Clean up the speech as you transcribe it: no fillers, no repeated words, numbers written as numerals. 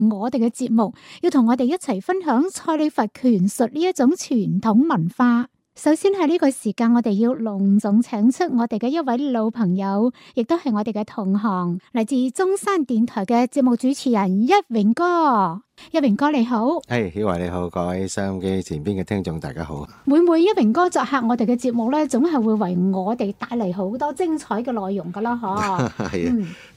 我哋嘅節目，要同我哋一齊分享蔡李佛拳術呢一種傳統文化。首先喺呢個時間，我哋要隆重請出我哋嘅一位老朋友，亦都係我哋嘅同行，嚟自中山電台嘅節目主持人一榮哥。一榮哥你好。 曉華你好，各位收音機前邊嘅聽眾大家好。 每一榮哥作客我哋嘅節目咧，總係會為我哋帶嚟好多精彩嘅內容噶啦，嗬。 係啊，